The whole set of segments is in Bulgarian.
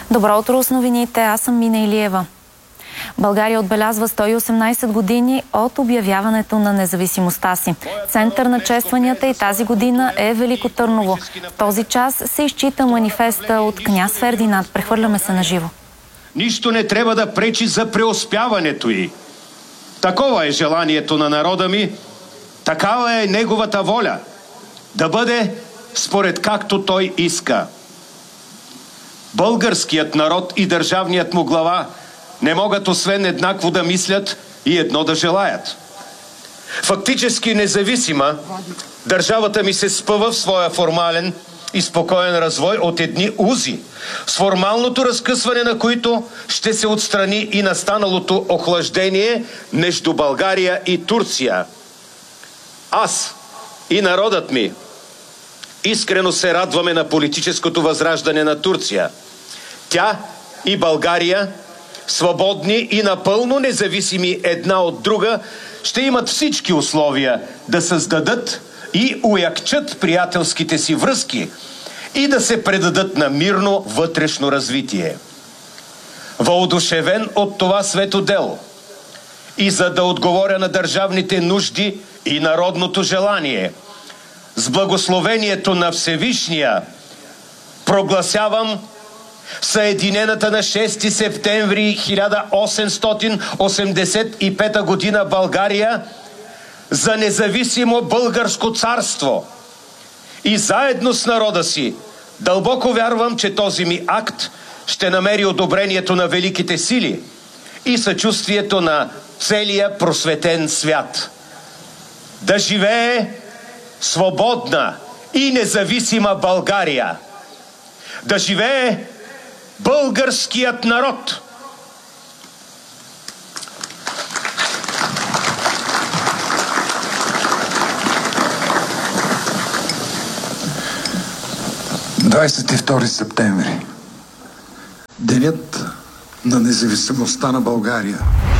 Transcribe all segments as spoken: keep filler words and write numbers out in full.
Добро утро с новините, аз съм Мина Илиева. България отбелязва сто и осемнайсет години от обявяването на независимостта си. Център на честванията и тази година е Велико Търново. В този час се изчита манифеста от княз Фердинанд. Прехвърляме се на живо. Нищо не трябва да пречи за преуспяването й. Такова е желанието на народа ми, такава е неговата воля. Да бъде според както той иска. Българският народ и държавният му глава не могат освен еднакво да мислят и едно да желаят. Фактически независима, държавата ми се спъва в своя формален и спокоен развой от едни узи, с формалното разкъсване на които ще се отстрани и настаналото охлаждение между България и Турция. Аз и народът ми искрено се радваме на политическото възраждане на Турция. Тя и България, свободни и напълно независими една от друга, ще имат всички условия да създадат и уякчат приятелските си връзки и да се предадат на мирно вътрешно развитие. Въодушевен от това свето дело и за да отговоря на държавните нужди и народното желание, с благословението на Всевишния прогласявам Съединената на шести септември хиляда осемстотин осемдесет и пета година България за независимо българско царство. И заедно с народа си дълбоко вярвам, че този ми акт ще намери одобрението на великите сили и съчувствието на целия просветен свят. Да живее свободна и независима България! Да живее българският народ! двайсет и втори септември. Денят на независимостта на България.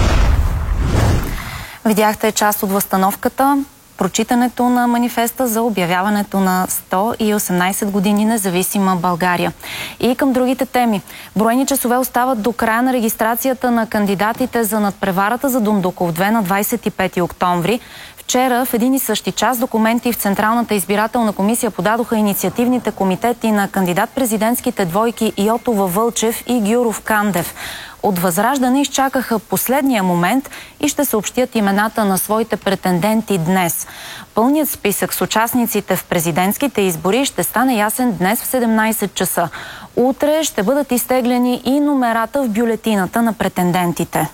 Видяхте част от възстановката, прочитането на манифеста за обявяването на сто и осемнайсет години независима България. И към другите теми. Броени часове остават до края на регистрацията на кандидатите за надпреварата за Дондуков две на двайсет и пети октомври. Вчера в един и същи час документи в Централната избирателна комисия подадоха инициативните комитети на кандидат-президентските двойки Йотова Вълчев и Гюров Кандев. От Възраждане изчакаха последния момент и ще съобщят имената на своите претенденти днес. Пълният списък с участниците в президентските избори ще стане ясен днес в седемнайсет часа. Утре ще бъдат изтеглени и номерата в бюлетината на претендентите.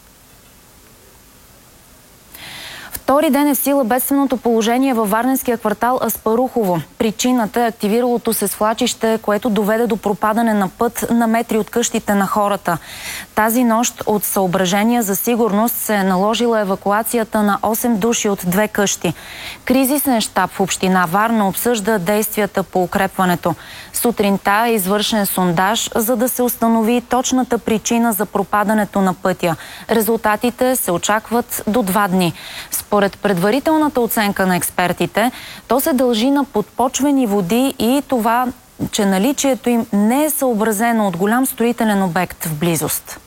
Втори ден е в сила бедственото положение във варненския квартал Аспарухово. Причината е активиралото се свлачище, което доведе до пропадане на път на метри от къщите на хората. Тази нощ от съображения за сигурност се е наложила евакуацията на осем души от две къщи. Кризисен щаб в община Варна обсъжда действията по укрепването. Сутринта е извършен сондаж, за да се установи точната причина за пропадането на пътя. Резултатите се очакват до два дни. Според предварителната оценка на експертите, то се дължи на подпочвени води и това, че наличието им не е съобразено от голям строителен обект в близост.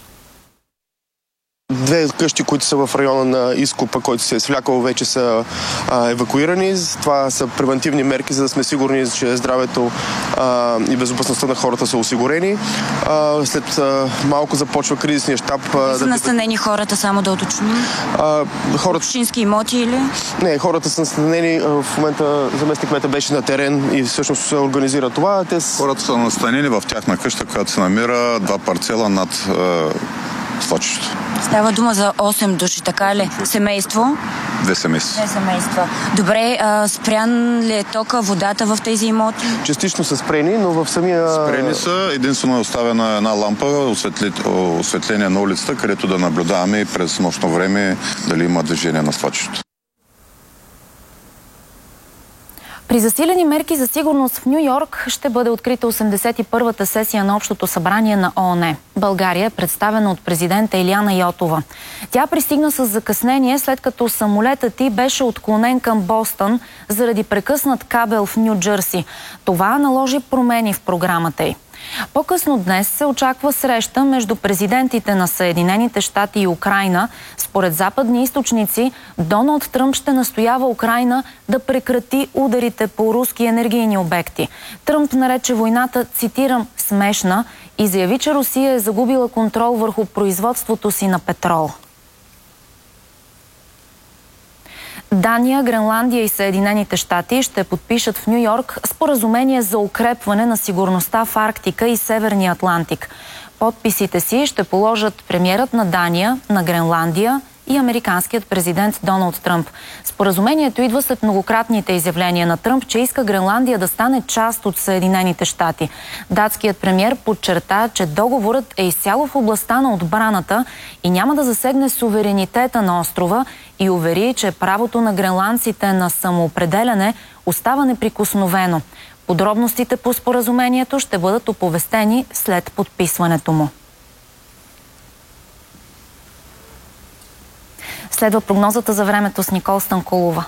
Две къщи, които са в района на изкопа, който се е свлякал, вече са а, евакуирани. Това са превентивни мерки, за да сме сигурни, че здравето а, и безопасността на хората са осигурени. А, след а, малко започва кризисния щаб. А, са настанени хората, само да уточним? А, хората... Общински имоти или? Не, хората са настанени. В момента заместник кмета беше на терен и всъщност се организира това. Те... Хората са настанени в тяхна къща, която се намира два парцела над свлачището. Става дума за осем души, така ли? Семейство? Две семейства. Две семейства. Добре, а, спрян ли е тока, водата в тези имоти? Частично са спрени, но в самия... Спрени са. Единствено е оставена една лампа, осветли... осветление на улицата, където да наблюдаваме и през нощно време дали има движение на свлачището. При засилени мерки за сигурност в Ню Йорк ще бъде открита осемдесет и първата сесия на Общото събрание на ООН. България е представена от президента Илияна Йотова. Тя пристигна с закъснение, след като самолетът й беше отклонен към Бостън заради прекъснат кабел в Ню Джърси. Това наложи промени в програмата й. По-късно днес се очаква среща между президентите на Съединените щати и Украйна. Според западни източници, Доналд Тръмп ще настоява Украйна да прекрати ударите по руски енергийни обекти. Тръмп нарече войната, цитирам, смешна и заяви, че Русия е загубила контрол върху производството си на петрол. Дания, Гренландия и Съединените щати ще подпишат в Ню Йорк споразумение за укрепване на сигурността в Арктика и Северния Атлантик. Подписите си ще положат премиерът на Дания, на Гренландия и американският президент Доналд Тръмп. Споразумението идва след многократните изявления на Тръмп, че иска Гренландия да стане част от Съединените щати. Датският премиер подчерта, че договорът е изцяло в областта на отбраната и няма да засегне суверенитета на острова и увери, че правото на гренландците на самоопределяне остава неприкосновено. Подробностите по споразумението ще бъдат оповестени след подписването му. Следва прогнозата за времето с Никол Станкулова.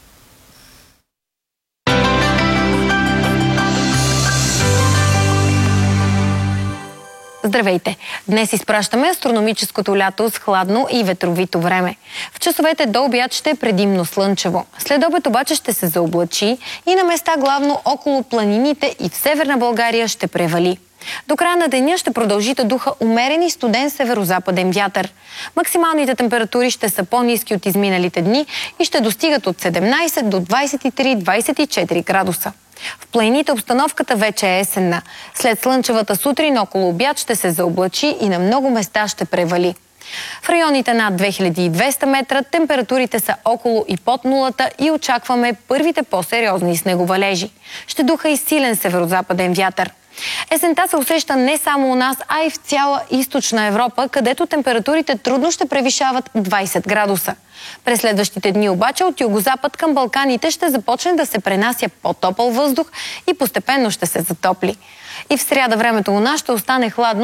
Здравейте! Днес изпращаме астрономическото лято с хладно и ветровито време. В часовете до обяд ще е предимно слънчево. След обед обаче ще се заоблачи и на места главно около планините и в Северна България ще превали. До края на деня ще продължи да духа умерен и студен северо-западен вятър. Максималните температури ще са по-ниски от изминалите дни и ще достигат от седемнайсет до двайсет и три - двайсет и четири градуса. В планините обстановката вече е есенна. След слънчевата сутрин около обяд ще се заоблачи и на много места ще превали. В районите над две хиляди и двеста метра температурите са около и под нулата и очакваме първите по-сериозни снеговалежи. Ще духа и силен северо-западен вятър. Есента се усеща не само у нас, а и в цяла източна Европа, където температурите трудно ще превишават двайсет градуса. През следващите дни обаче от югозапад към Балканите ще започне да се пренася по-топъл въздух и постепенно ще се затопли. И в сряда времето у нас ще остане хладно.